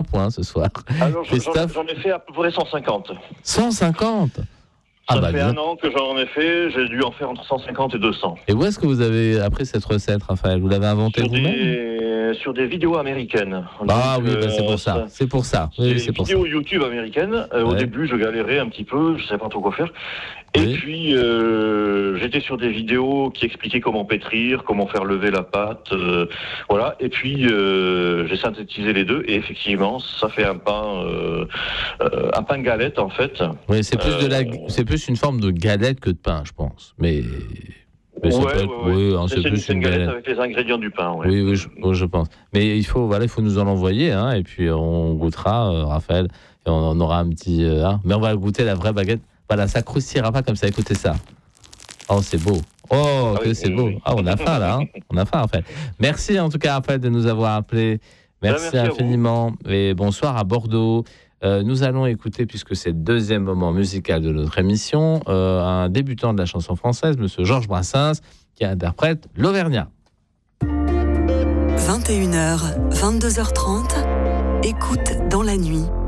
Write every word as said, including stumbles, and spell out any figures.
points ce soir. Alors, j'en, j'en ai fait à peu près cent cinquante. cent cinquante Ça ah bah, fait bien. un an que j'en ai fait, j'ai dû en faire entre cent cinquante et deux cents. Et où est-ce que vous avez appris cette recette, Raphaël ? Vous l'avez inventée sur vous-même ? des, sur des vidéos américaines. Ah Donc, oui, bah, c'est euh, pour ça. ça. C'est pour ça. Oui, Des c'est pour vidéos ça. YouTube américaines. Euh, Ouais. Au début, je galérais un petit peu, je ne savais pas trop quoi faire. Et Oui. puis, euh, j'étais sur des vidéos qui expliquaient comment pétrir, comment faire lever la pâte, euh, voilà. Et puis, euh, j'ai synthétisé les deux, et effectivement, ça fait un pain, euh, euh, un pain galette en fait. Oui, c'est plus Euh, de la, c'est plus une forme de galette que de pain, je pense. Mais, mais ça ouais, peut ouais, être, ouais. oui, hein, C'est, c'est c'est, plus c'est une une galette galette. avec les ingrédients du pain. Ouais. Oui, oui, je, oui, je pense. Mais il faut, voilà, il faut nous en envoyer, hein, et puis on goûtera, euh, Raphaël, et on, on aura un petit, euh, hein, mais on va goûter la vraie baguette. Voilà, ça croustillera pas comme ça. Écoutez ça. Oh, c'est beau. Oh, Ah que oui, c'est oui, beau. oui. Ah, on a faim là. Hein. On a faim, Raphaël. Merci en tout cas, Raphaël, de nous avoir appelés. Merci, merci infiniment. Et bonsoir à Bordeaux. Euh, nous allons écouter, puisque c'est le deuxième moment musical de notre émission, euh, un débutant de la chanson française, Monsieur Georges Brassens, qui interprète l'Auvergnat. vingt et une heures, vingt-deux heures trente, écoute dans la nuit.